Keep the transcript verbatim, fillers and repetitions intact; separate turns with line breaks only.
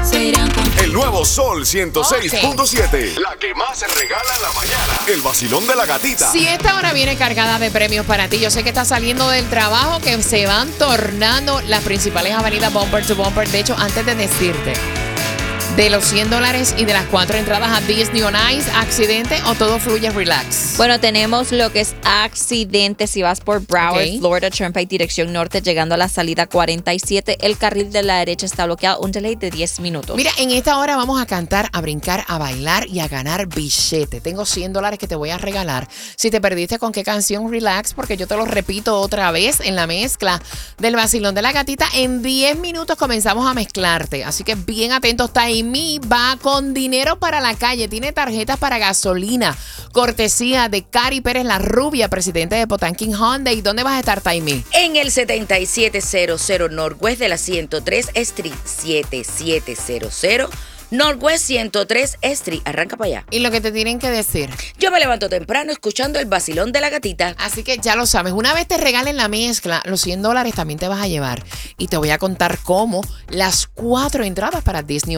serán con...
El nuevo Sol ciento seis punto siete. Okay. La que más se regala en la mañana. El vacilón de la gatita.
Si esta hora viene cargada de premios para ti, yo sé que estás saliendo del trabajo, que se van tornando las principales avenidas bumper to bumper. De hecho, antes de decirte de los cien dólares y de las cuatro entradas a Disney on Ice, ¿accidente o todo fluye relax?
Bueno, tenemos lo que es accidente si vas por Broward,
Okay.
Florida Turnpike, dirección norte, llegando a la salida cuarenta y siete. El carril de la derecha está bloqueado, un delay de diez minutos.
Mira, en esta hora vamos a cantar, a brincar, a bailar y a ganar billete. Tengo cien dólares que te voy a regalar. Si te perdiste con qué canción, relax, porque yo te lo repito otra vez en la mezcla del vacilón de la gatita. En diez minutos comenzamos a mezclarte. Así que bien atentos. Taimi va con dinero para la calle. Tiene tarjetas para gasolina. Cortesía de Cari Pérez, la rubia, presidente de Potanquín Honda. ¿Y dónde vas a estar, Taimi?
En el setenta y siete cero cero Northwest de la ciento tres Street. setenta y siete cero cero Northwest ciento tres Street. Arranca para allá.
Y lo que te tienen que decir.
Yo me levanto temprano escuchando el vacilón de la gatita.
Así que ya lo sabes. Una vez te regalen la mezcla, los cien dólares también te vas a llevar. Y te voy a contar cómo las cuatro entradas para Disney